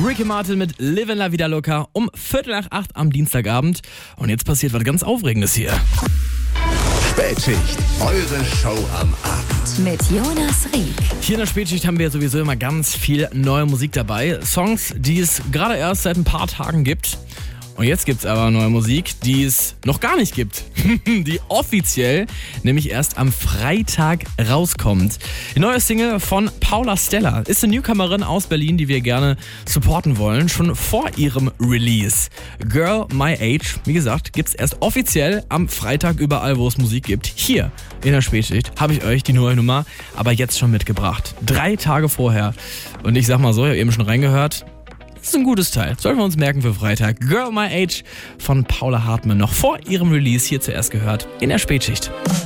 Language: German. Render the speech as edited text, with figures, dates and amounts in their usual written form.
Ricky Martin mit Livin' La Vida Loca um 7:45 am Dienstagabend. Und jetzt passiert was ganz Aufregendes hier. Spätschicht, eure Show am Abend. Mit Jonas Rieck. Hier in der Spätschicht haben wir sowieso immer ganz viel neue Musik dabei. Songs, die es gerade erst seit ein paar Tagen gibt. Und jetzt gibt's aber neue Musik, die es noch gar nicht gibt. Die offiziell nämlich erst am Freitag rauskommt. Die neue Single von Paula Stella ist eine Newcomerin aus Berlin, die wir gerne supporten wollen, schon vor ihrem Release. Girl My Age, wie gesagt, gibt's erst offiziell am Freitag überall, wo es Musik gibt. Hier in der Spätschicht habe ich euch die neue Nummer aber jetzt schon mitgebracht. 3 Tage vorher. Und ich sag mal so, ich habe eben schon reingehört. Das ist ein gutes Teil. Sollten wir uns merken für Freitag. Girl My Age von Paula Hartmann. Noch vor ihrem Release hier zuerst gehört in der Spätschicht.